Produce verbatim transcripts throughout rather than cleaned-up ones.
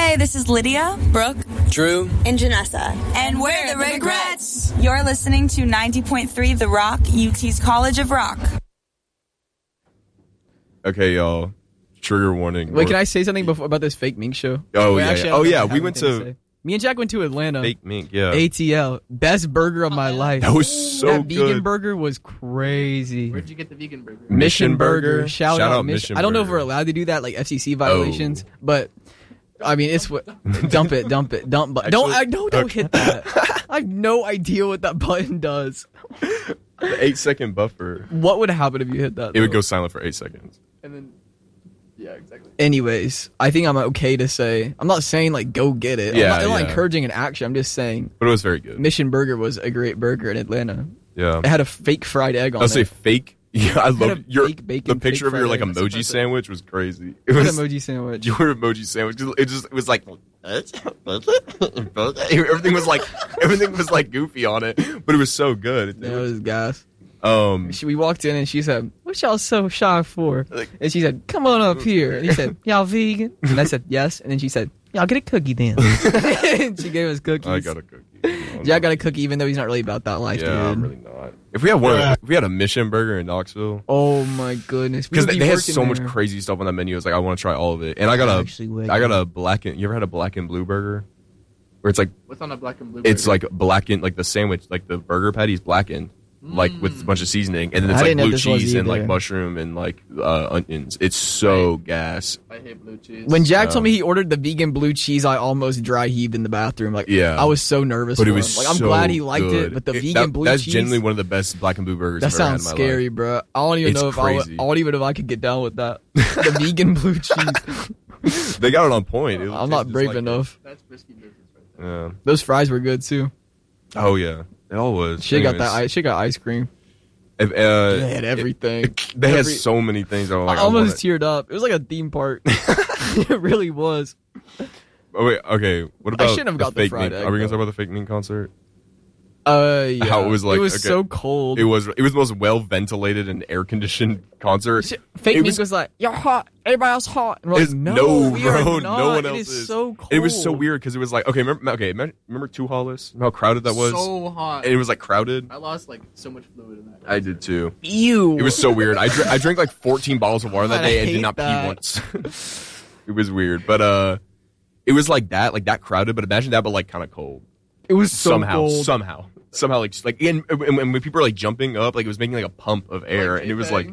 Hi, this is Lydia, Brooke, Drew, and Janessa. And, and we're, we're the, the Regrets. Regrets. You're listening to ninety point three The Rock, U T's College of Rock. Okay, y'all. Trigger warning. Wait, can I say something before about this fake mink show? Oh, Wait, yeah. actually, yeah. Oh, yeah. We to went to... to Me and Jack went to Atlanta. Fake mink, yeah. A T L. Best burger of my life. That was so that good. That vegan burger was crazy. Where'd you get the vegan burger? Mission, Mission Burger. burger. Shout, Shout out, out Mission. I don't know if we're allowed to do that, like F C C violations, oh. but... I mean, it's what. Dump it, dump it, dump. But don't, I no, don't okay. hit that. I have no idea what that button does. The eight second buffer. What would happen if you hit that? It though? would go silent for eight seconds. And then, yeah, exactly. Anyways, I think I'm okay to say. I'm not saying like go get it. Yeah, I'm not, I'm yeah. not encouraging an action. I'm just saying. But it was very good. Mission Burger was a great burger in Atlanta. Yeah. It had a fake fried egg on I'll it. say fake. Yeah, I love your bacon, the picture of your like emoji sandwich was crazy. It what was emoji sandwich. Your emoji sandwich. It just it was like everything was like everything was like goofy on it, but it was so good. It, yeah, it was gas. Um, she, we walked in and she said, "What y'all so shy for?" Like, and she said, "Come on up here." And he said, "Y'all vegan?" And I said, "Yes." And then she said, "Y'all get a cookie then." And she gave us cookies. I got a cookie. Jack got a cookie, even though he's not really about that life. Yeah, dude. I'm really not. If we had one, yeah. if we had a Mission Burger in Knoxville. Oh my goodness! Because they, be they had so there. much crazy stuff on that menu. I was like, I want to try all of it. And I got a, I got a black and. You ever had a black and blue burger? Where it's like, what's on a black and blue burger? It's like blackened, like the sandwich, like the burger patty's blackened. Like with a bunch of seasoning, and then it's I like blue either. cheese and like mushroom and like uh, onions. It's so I, gas. I hate blue cheese. When Jack um, told me he ordered the vegan blue cheese, I almost dry heaved in the bathroom. Like, yeah, I was so nervous. But for it was him. Like, I'm so glad he liked good. it, but the it, vegan that, blue that's cheese. That's genuinely one of the best black and blue burgers. That I've ever sounds had in my scary, life. bro. I don't even it's know if crazy. I, would, I don't even know if I could get down with that. The vegan blue cheese. They got it on point. It, I'm not brave like enough. It. That's risky business right there. Yeah. Those fries were good too. Oh yeah, it all was. She got that. She got ice cream. If, uh, they had everything. It, they Every, had so many things. I, like, I almost I teared up. It was like a theme park. It really was. Oh wait, okay. What about I shouldn't have the got fake the fried meat? egg, Are we gonna though. talk about the fake meat concert? Uh, yeah. How it was like. It was okay. so cold. It was. It was the most well ventilated and air conditioned concert. Fake it meat was, was like, "You're hot. Everybody else hot." And we're like, no, no, we bro, are not. no one else it is. is. So cold. It was so weird because it was like, okay, remember, okay, remember Two Hollis? How crowded that was? So hot. And it was like crowded. I lost like so much fluid in that. I did too. Ew. It was so weird. I dr- I drank like fourteen bottles of water that God, day I and did hate not that. pee once. It was weird, but uh, it was like that, like that crowded. But imagine that, but like kind of cold. It was so somehow, cold. somehow, somehow, like like and, and when people were like jumping up, like it was making like a pump of air, Like and it was like.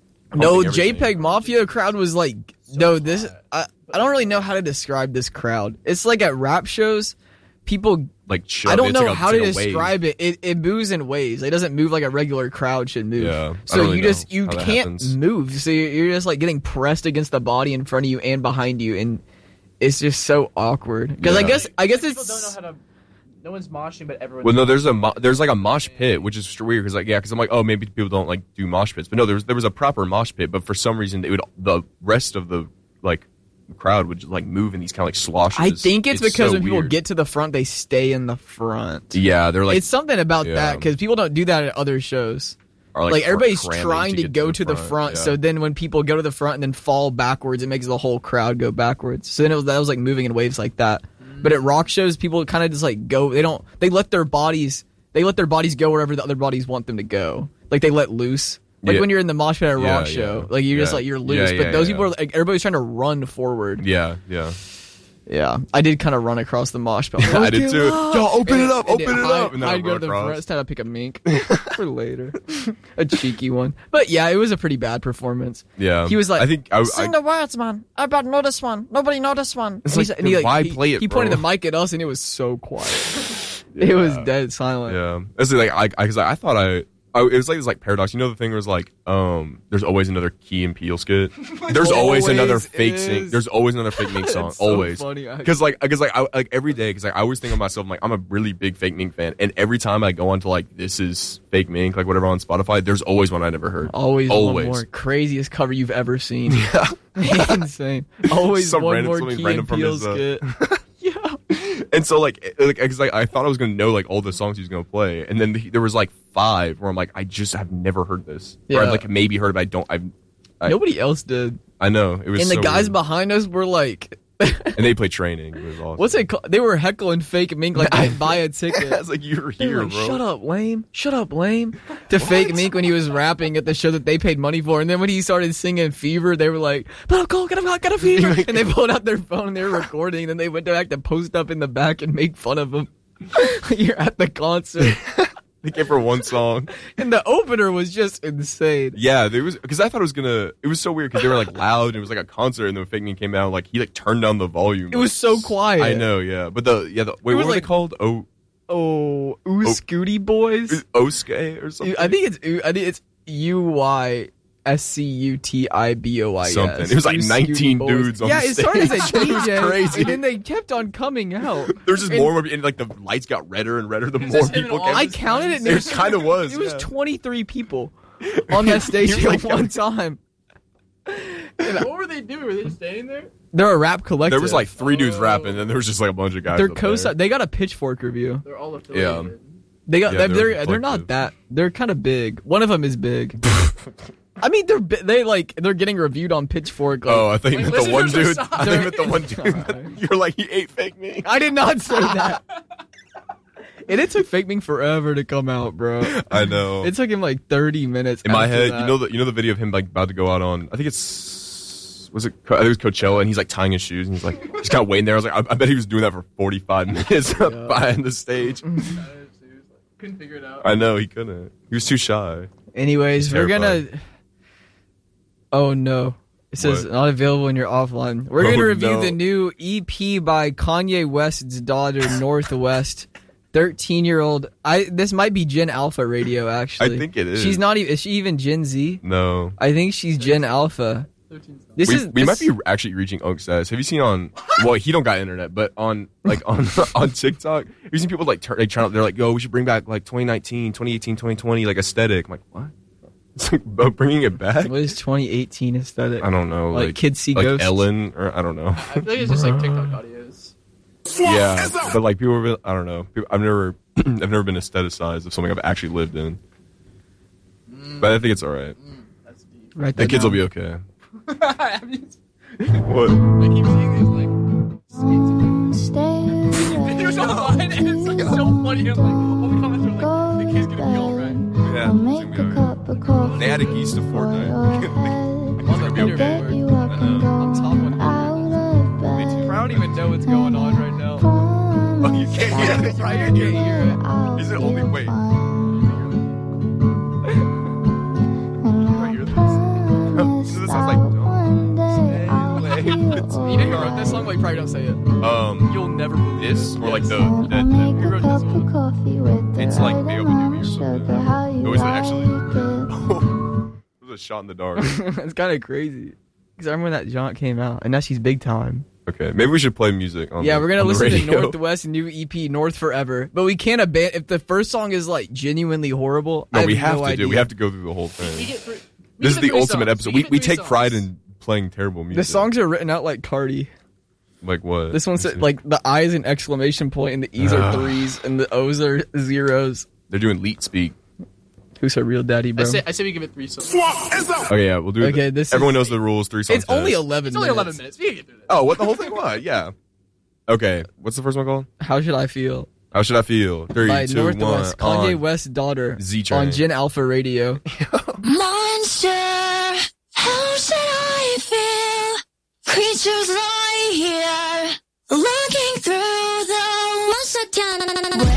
No, everything. JPEG Mafia crowd was like, so no, this, I, I don't really know how to describe this crowd. It's like at rap shows, people, like, shove I don't it. know It's like a, how it's to like a describe it. it. It moves in waves. It doesn't move like a regular crowd should move. Yeah, I so don't really you just, know you how that can't happens. move. So you're, you're just like getting pressed against the body in front of you and behind you. And it's just so awkward. Because I Yeah. guess, I guess People it's, don't know how to. No one's moshing, but everyone's. Well, no, there's a mo- there's like a mosh pit, which is weird because like yeah, because I'm like, oh, maybe people don't like do mosh pits, but no, there was there was a proper mosh pit, but for some reason it would the rest of the like crowd would just like move in these kind of like sloshes. I think it's, because so when people weird. get to the front, they stay in the front. yeah, they're like it's something about yeah. that because people don't do that at other shows. are, Like, cr- everybody's cramming trying to, get go to the front, yeah. so then when people go to the front and then fall backwards, it makes the whole crowd go backwards. So then it was, that was like moving in waves like that. But at rock shows, people kind of just like go. They don't. They let their bodies. They let their bodies go wherever the other bodies want them to go. Like they let loose. Like Yeah. when you're in the mosh pit at a Yeah, rock yeah. show, like you're just Yeah. like you're loose. Yeah, but yeah, those yeah. people are like everybody's trying to run forward. yeah, yeah. Yeah, I did kind of run across the mosh pit. I did too. Yo, open it up, And open it I- up, and then I I'd go run to the across. front. It's time to pick a mink for later. A cheeky one, but yeah, it was a pretty bad performance. Yeah, He was like, I think I, Sing I the words, man. I about know this one. Nobody know this one. It's And like, he's- and he, then why he, play it, He pointed bro? the mic at us, and it was so quiet. It was Yeah. dead silent. yeah. It's like I because I, I thought I. I, it was like this like paradox. You know the thing was like, um, there's always another Key and Peele skit. There's always, Always another fake is. sing. There's always another fake Mink song. It's so always. funny, I- Because like, because like, I, like every day, because like I always think of myself like I'm a really big fake Mink fan, and every time I go onto like this is fake Mink, like whatever on Spotify, there's always one I never heard. Always, Always. one more craziest cover you've ever seen. Yeah. Insane. Always Some one random- more something Key random and from Peele his, uh, skit. Yeah. And so like, like, cause, like I thought I was gonna know like all the songs he was gonna play, and then the, there was like five where I'm like, I just have never heard this. Or Yeah. I've like maybe heard it, but I don't. I've. I, Nobody else did. I know it was. And the so guys weird. behind us were like, and they played Training. It was awesome. What's it called? They were heckling Fake Mink like they buy a ticket. I was like, you're They were here, like, bro. Shut up, lame. Shut up, lame. To Fake Mink when he was rapping at the show that they paid money for. And then when he started singing Fever, they were like, but I'll got a, got a fever. And they pulled out their phone and they were recording. And then they went back to post up in the back and make fun of him. You're at the concert. They came for one song. And the opener was just insane. Yeah, there was because I thought it was gonna. It was so weird because they were like loud and it was like a concert, and then Fake Mink came out, like he like turned down the volume. It was so quiet. I know, yeah, but the yeah, the, wait, It what was were like- they called? Oh, Oh, Ooh Scooty Boys. Oske or something. I think it's I think it's U Y S C U T I B O I S. Something. It was like Ooh nineteen Scooty Boys. dudes on Yeah, the it started as a stage. It was D J, crazy. and then they kept on coming out. There was just And- more and more, and like the lights got redder and redder the more just him people and came. all I his counted it. And It there was kind of was. It was yeah. twenty-three people on that stage He was at like- one time. What were they doing? Were they just standing there? They're a rap collective. There was like three dudes Oh. rapping, and there was just like a bunch of guys. they're up co there. They got a Pitchfork review. They're all affiliated. They got. Yeah, they're they're they're, a they're not collective. that. They're kind of big. One of them is big. I mean, they're bi- they like they're getting reviewed on Pitchfork. Like, Oh, I think you Like, meant the one listeners dude. are I think you meant the one Sorry. dude. You're like he ate Fake Mink. I did not say that. And it took Fake Mink forever to come out, bro. I know. It took him like thirty minutes. In my after head, that. you know the you know the video of him like about to go out on. I think it's was it. Co- I think it was Coachella, and he's like tying his shoes, and he's like he's kind of waiting there. I was like, I, I bet he was doing that for forty-five minutes behind the stage. Couldn't figure it out. I know he couldn't. He was too shy. Anyways, He's we're terrified. gonna. Oh no! It says What? not available when you're offline. We're Oh, gonna review no. the new E P by Kanye West's daughter, Northwest. thirteen-year-old. I this might be Gen Alpha radio. Actually, I think it is. She's not even. Is she even Gen Z? No. I think she's Gen Alpha. thirteen stuff. This we, is. we might this- be actually reaching Unk status. Have you seen on? Well, he don't got internet, but on like on on TikTok, have you seen people like turn, like trying? They're like, "Yo, we should bring back like twenty nineteen, twenty eighteen, twenty twenty like aesthetic." I'm like, what? It's like about bringing it back. What is twenty eighteen aesthetic? I don't know. Like, Like, kids see like ghosts. Ellen, or I don't know. I feel like it's just like TikTok audios. Yeah, but like people, are, I don't know. People, I've never, I've never been aestheticized of something I've actually lived in. But I think it's all right. That's deep. Right The there kids now. will be okay. I mean, What? I keep seeing these like Stay videos online, and it's like so funny. I'm like, all the comments are like, the kid's gonna be alright. Yeah, I'll make a cup of coffee. They added geese to for Fortnite. your head. On the It'll be leaderboard. Get you up and On top going one. out of bed. I don't even know what's going on right now. Oh, you can't hear it. Right, you can't hear it. I'll Is it only- feel wait. fine. And I hear this? promise This sounds like- that one day I'll away. feel You know who wrote this song? But you probably don't say it. Um, You'll never believe this it. or like the, I'll the, make the a wrote cup this one? of coffee with the It's like right They Open amount Doobie or of something. sugar. How you Oh, is it actually? like it? it was a shot in the dark. It's kind of crazy. Because I remember when that jaunt came out, and now she's big time. Okay, maybe we should play music. On Yeah, the, we're gonna on the listen to radio. Northwest new E P North Forever, but we can't abandon if the first song is like genuinely horrible. No, I we have no to idea. do. We have to go through the whole We thing. get three. we This is get the three ultimate songs. episode. You We get we three take pride songs. in playing terrible music. The songs are written out like Cardi. like what? This one's like the I is an exclamation point, and the E's are Ah. threes, and the O's are zeros. They're doing leet speak. Who's her real daddy, I bro? say, I say we give it three songs. Okay, yeah, we'll do it. Okay, this Everyone is- knows the rules. Three songs. It's only test. eleven. It's only minutes. eleven minutes. We can get through this. Oh, what the whole thing was? Yeah. Okay, what's the first one called? How should I feel? How should I feel? Three, By two, one. Northwest, Kanye on. West's daughter Z-Train. on Gen Alpha Radio. Monster, how should I feel? Creatures lie here, looking through the walls of time.